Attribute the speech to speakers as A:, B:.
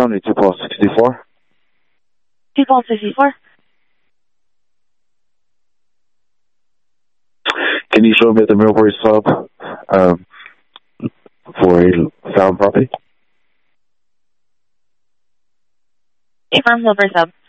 A: County 21264.
B: 21264.
A: Can you show me the Millbury sub for a found property?
B: Affirm, Millbury sub.